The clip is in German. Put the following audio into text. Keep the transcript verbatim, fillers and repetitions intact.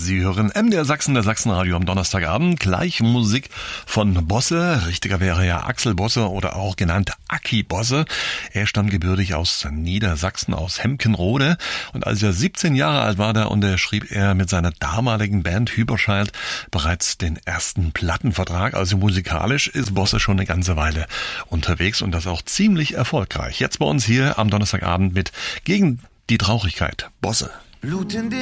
Sie hören M D R Sachsen, der Sachsenradio am Donnerstagabend. Gleich Musik von Bosse. Richtiger wäre ja Axel Bosse oder auch genannt Aki Bosse. Er stammt gebürtig aus Niedersachsen, aus Hemkenrode. Und als er siebzehn Jahre alt war, da unterschrieb er mit seiner damaligen Band Hüberschalt bereits den ersten Plattenvertrag. Also musikalisch ist Bosse schon eine ganze Weile unterwegs und das auch ziemlich erfolgreich. Jetzt bei uns hier am Donnerstagabend mit Gegen die Traurigkeit. Bosse. Blut in den